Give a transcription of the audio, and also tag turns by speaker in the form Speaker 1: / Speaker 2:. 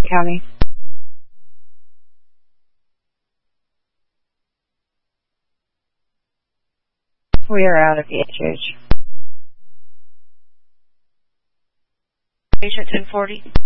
Speaker 1: County. We are out of EHH.
Speaker 2: Patient 1040.